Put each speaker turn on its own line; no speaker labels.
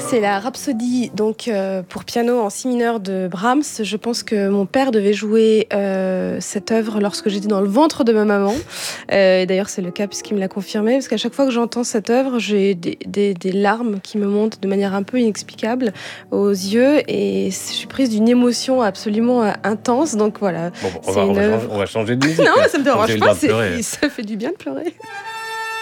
c'est la Rhapsodie donc, pour piano en si mineur de Brahms. Je pense que mon père devait jouer cette œuvre lorsque j'étais dans le ventre de ma maman. Et d'ailleurs, c'est le cas puisqu'il me l'a confirmé, parce qu'à chaque fois que j'entends cette œuvre, j'ai des larmes qui me montent de manière un peu inexplicable aux yeux, et je suis prise d'une émotion absolument intense. Donc voilà,
Bon,
c'est une œuvre...
on va changer de musique.
Non, ça me dérange pas,
pleurer.
ça fait du bien de pleurer.